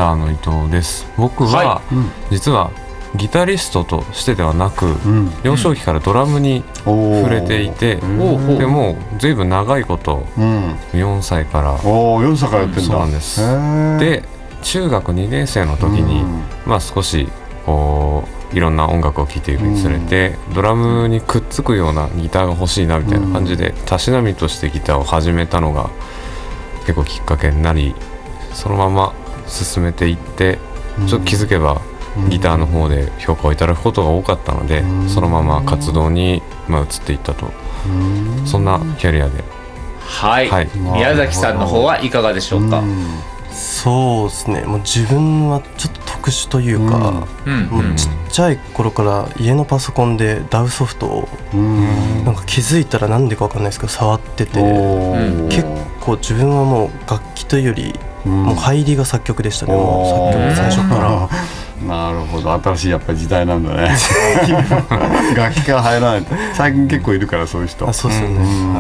ターの伊藤です。僕は、実はギタリストとしてではなく、幼少期からドラムに触れていて、でもずいぶん長いこと、4歳から 4歳からやってんだ。 そうなんです。で中学2年生の時に、少しこういろんな音楽を聴いていくにつれて、ドラムにくっつくようなギターが欲しいなみたいな感じで、たしなみとしてギターを始めたのが結構きっかけになり、そのまま進めていって、ちょっと気づけばギターの方で評価をいただくことが多かったので、そのまま活動に移っていったと、そんなキャリアで。 はい、宮崎さんの方はいかがでしょうか。 そうですね、もう自分はちょっと特殊というか、もうちっちゃい頃から家のパソコンでダウソフトをなんか気づいたらなんでか分かんないですけど触ってて、結構自分はもう楽器というよりもう入りが作曲でしたね。もう作曲最初からなるほど、新しいやっぱり時代なんだね楽器から入らない最近結構いるからそういう人。 そうですよね。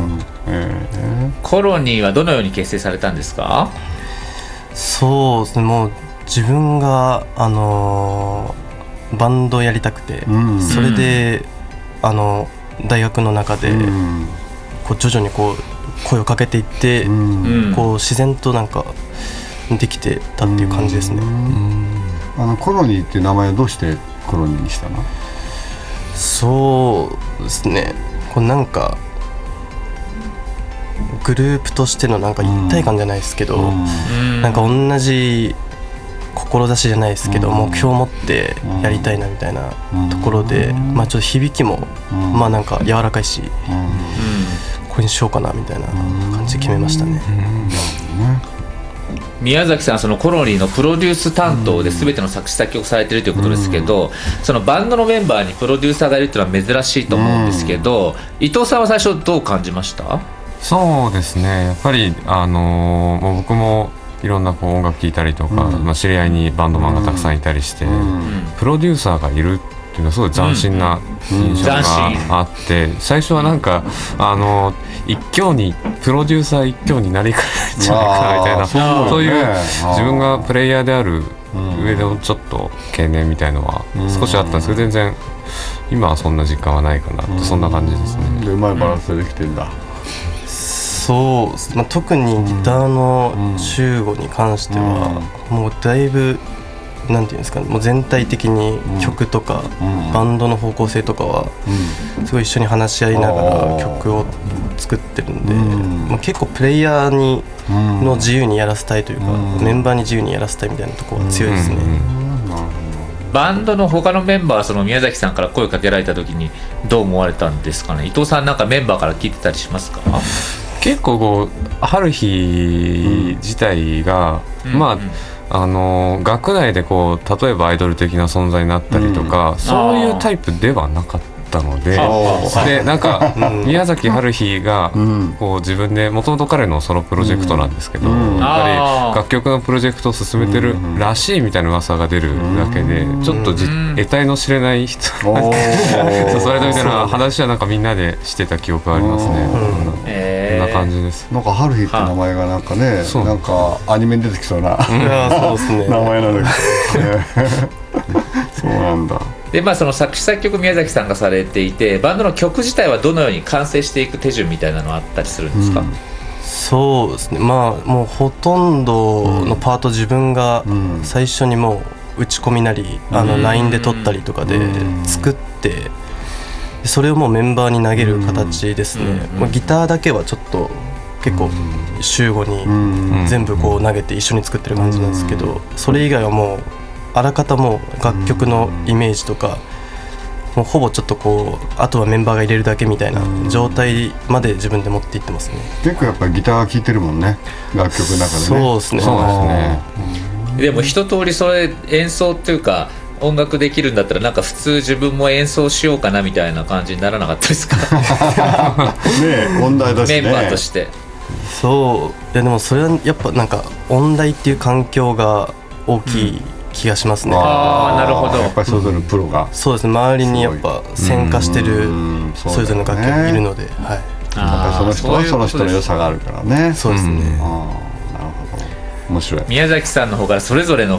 コロニーはどのように結成されたんですか。 そうですね、もう自分がバンドやりたくて、それで大学の中でこう徐々にこう声をかけていって、こう自然となんかできてたっていう感じですね。 コロニーっていう名前はどうしてコロニーにしたの？ そうですね、こうなんかグループとしてのなんか一体感じゃないですけど、なんか同じ志じゃないですけど、目標を持ってやりたいなみたいなところで、ちょっと響きもなんか柔らかいし、これにしようかなみたいな感じで決めましたね。 宮崎さん、そのコロニーのプロデュース担当で全ての作詞作曲されているということですけど、そのバンドのメンバーにプロデューサーがいるというのは珍しいと思うんですけど、伊藤さんは最初どう感じました？ そうですね、やっぱり僕もいろんな音楽聴いたりとか、知り合いにバンドマンがたくさんいたりして、プロデューサーがいるっていうのはすごい斬新な印象があって、最初はなんか一挙にプロデューサー一挙になりかねないんじゃないかなみたいな、そういう自分がプレイヤーである上でちょっと懸念みたいのは少しあったんですけど、全然今はそんな実感はないかなって、そんな感じですね。 うまいバランスでできてんだ。 そう、特にギターの週吾に関しては、もうだいぶなんていうんですかね、もう全体的に曲とか、バンドの方向性とかはすごい一緒に話し合いながら曲を作ってるんで、結構プレイヤーにの自由にやらせたいというか、メンバーに自由にやらせたいみたいなところは強いですね。 バンドの他のメンバーはその宮崎さんから声かけられた時にどう思われたんですかね。伊藤さんなんかメンバーから聞いてたりしますか？ 結構こう春日自体が、学内でこう例えばアイドル的な存在になったりとか、そういうタイプではなかったので、でなんか宮崎春日がこう自分でもともと彼のソロプロジェクトなんですけど、やっぱり楽曲のプロジェクトを進めてるらしいみたいな噂が出るだけで、ちょっと得体の知れない人それみたいな話はなんかみんなでしてた記憶がありますね。こんな感じです。 なんか春日って名前がなんかね、なんかアニメに出てきそうな名前なんだけどそうなんだ。 でその作詞作曲宮崎さんがされていて、バンドの曲自体はどのように完成していく手順みたいなのはあったりするんですか？ そうですね、もうほとんどのパート自分が最初にもう打ち込みなりLINE で撮ったりとかで作って、それをもうメンバーに投げる形ですね。ギターだけはちょっと結構週5に全部こう投げて一緒に作ってる感じなんですけど、それ以外はもうあらかたもう楽曲のイメージとか、もうほぼちょっとこうあとはメンバーが入れるだけみたいな状態まで自分で持っていってますね。 結構やっぱりギター聴いてるもんね、楽曲の中でね。 そうですね。 でも一通りそれ演奏っていうか音楽できるんだったら、なんか普通自分も演奏しようかなみたいな感じにならなかったですか？ ね、音大だしね、 メンバーとして。 そう、いやでもそれはやっぱなんか音大っていう環境が大きい気がしますね。 なるほど。 やっぱりそれぞれのプロが、 そうですね、周りにやっぱ専科してるそれぞれの楽器がいるので、 その人はその人の良さがあるからね。 そうですね。 なるほど、面白い。 宮崎さんの方からそれぞれの